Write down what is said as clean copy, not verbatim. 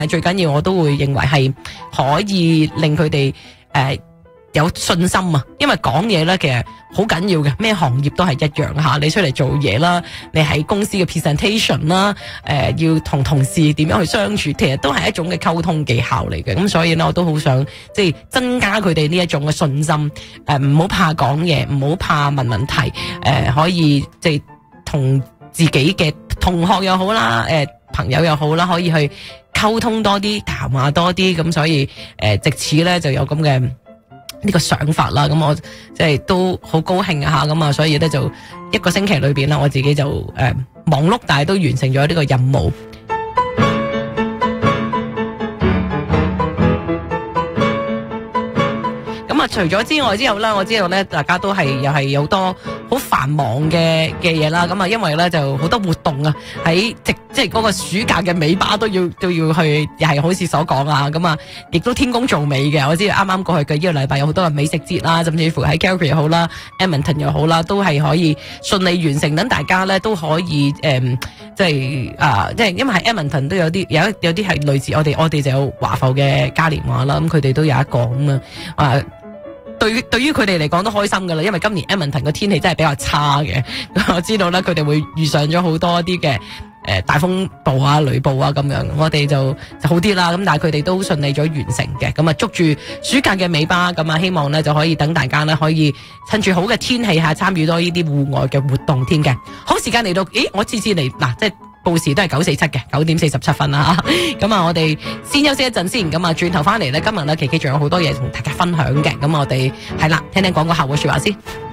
最緊要我都會認為係可以令佢哋有信心啊，因為講嘢咧其實好緊要嘅，咩行業都係一樣吓，你出嚟做嘢啦，你喺公司嘅 presentation 啦，要同同事點樣去相處，其實都係一種嘅溝通技巧嚟嘅。咁所以咧，我都好想即係增加佢哋呢一種嘅信心，唔好怕講嘢，唔好怕問問題，可以即係同自己嘅同學又好啦，朋友又好啦，可以去溝通多啲，談話多啲，咁所以藉此咧就有咁嘅呢個想法啦，咁我即係都好高興啊吓，咁啊，所以咧就一個星期裏邊啦，我自己就忙碌，但係都完成咗呢個任務。咁啊，除咗之外之後啦，我知道咧，大家都係又係有多好繁忙嘅嘢啦。咁啊，因為咧就好多活動啊，喺即係嗰個暑假嘅尾巴都要去，又係好似所講啊。咁啊，亦都天公造美嘅。我知道啱啱過去嘅呢個禮拜有好多嘅美食節啦，甚至乎喺 Calgary 又好啦 ，Edmonton 又好啦，都係可以順利完成，等大家咧都可以即係因為喺 Edmonton 都有啲係類似我哋就有華埠嘅嘉年華啦，咁佢哋都有一個咁啊。對於佢哋嚟講都開心噶啦，因為今年 Edmonton 個天氣真係比較差嘅，我知道咧佢哋會遇上咗好多啲嘅大風暴啊、雷暴啊咁樣，我哋就好啲啦。咁但係佢哋都順利咗完成嘅，咁啊捉住暑假嘅尾巴，咁啊希望咧就可以等大家咧可以趁住好嘅天氣下參與多呢啲戶外嘅活動添嘅。好，時間嚟到，我次次嚟嗱即係。報時都係9:47嘅9:47啦，咁啊我哋先休息一陣先，咁啊轉頭翻嚟咧，今日咧琪琪仲有好多嘢同大家分享嘅，咁我哋係啦，聽聽講個客戶說話先。